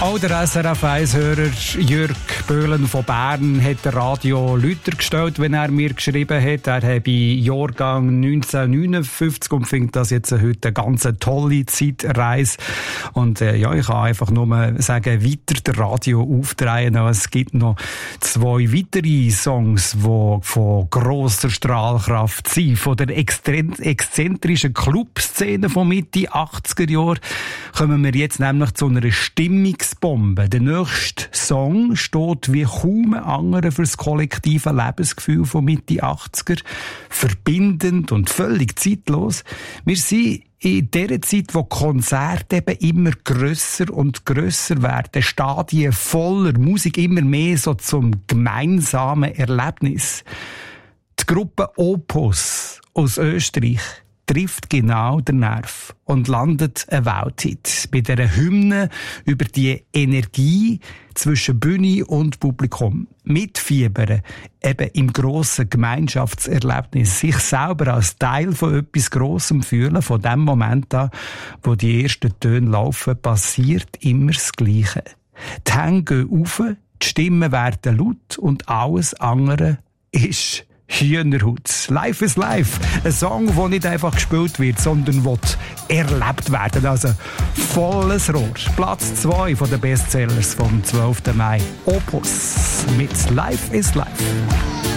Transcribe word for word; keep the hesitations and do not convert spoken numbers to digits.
Auch der S R F eins-Hörer Jürg Böhlen von Bern hat den Radio Lüther gestellt, wenn er mir geschrieben hat. Er habe Jahrgang neunzehnhundertneunundfünfzig und findet das jetzt heute eine ganz tolle Zeitreise. Und äh, ja, ich kann einfach nur sagen, weiter der Radio aufdrehen. Es gibt noch zwei weitere Songs, die von grosser Strahlkraft sind. Von der exzentrischen Clubszene von Mitte achtziger Jahre kommen wir jetzt nämlich zu einer Stimmungs Bombe. Der nächste Song steht wie kaum ein anderer für das kollektive Lebensgefühl von Mitte achtziger. Verbindend und völlig zeitlos. Wir sind in der Zeit, wo Konzerte eben immer grösser und grösser werden, Stadien voller Musik immer mehr so zum gemeinsamen Erlebnis. Die Gruppe Opus aus Österreich trifft genau den Nerv und landet ein Welthit bei dieser Hymne über die Energie zwischen Bühne und Publikum. Mitfiebern, eben im grossen Gemeinschaftserlebnis, sich selber als Teil von etwas Grossem fühlen, von dem Moment an, wo die ersten Töne laufen, passiert immer das Gleiche. Die Hände gehen rauf, die Stimmen werden laut und alles andere ist Hühnerhaut. Life is Life. Ein Song, der nicht einfach gespielt wird, sondern wird erlebt werden. Also volles Rohr. Platz zwei von den Bestsellers vom zwölften Mai. Opus mit Life is Life.